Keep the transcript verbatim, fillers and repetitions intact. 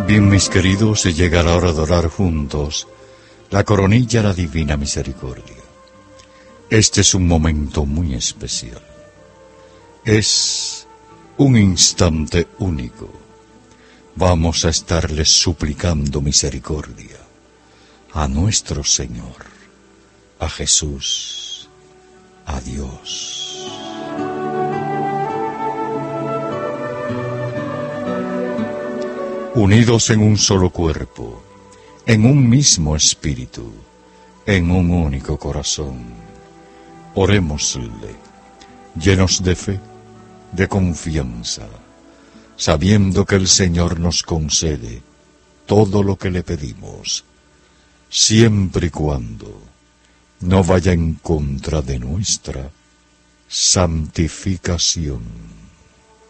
Bien, mis queridos, se llega la hora de orar juntos la coronilla de la Divina Misericordia. Este es un momento muy especial. Es un instante único. Vamos a estarles suplicando misericordia a nuestro Señor, a Jesús, a Dios. Unidos en un solo cuerpo, en un mismo espíritu, en un único corazón, orémosle, llenos de fe, de confianza, sabiendo que el Señor nos concede todo lo que le pedimos, siempre y cuando no vaya en contra de nuestra santificación.